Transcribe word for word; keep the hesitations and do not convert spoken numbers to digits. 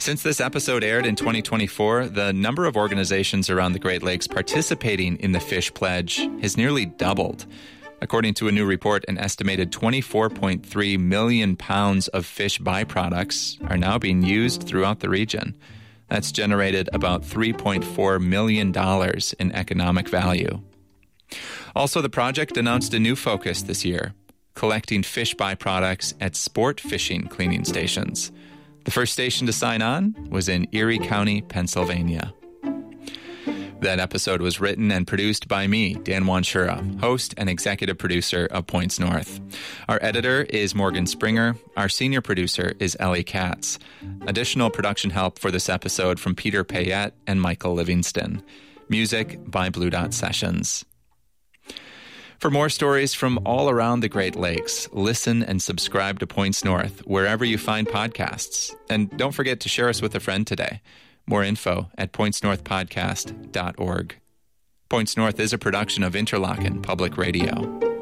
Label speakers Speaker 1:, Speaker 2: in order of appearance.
Speaker 1: Since this episode aired in twenty twenty-four, the number of organizations around the Great Lakes participating in the Fish Pledge has nearly doubled. According to a new report, an estimated twenty-four point three million pounds of fish byproducts are now being used throughout the region. That's generated about three point four million dollars in economic value. Also, the project announced a new focus this year, collecting fish byproducts at sport fishing cleaning stations. The first station to sign on was in Erie County, Pennsylvania. That episode was written and produced by me, Dan Wanshura, host and executive producer of Points North. Our editor is Morgan Springer. Our senior producer is Ellie Katz. Additional production help for this episode from Peter Payette and Michael Livingston. Music by Blue Dot Sessions. For more stories from all around the Great Lakes, listen and subscribe to Points North wherever you find podcasts. And don't forget to share us with a friend today. More info at points north podcast dot org. Points North is a production of Interlochen Public Radio.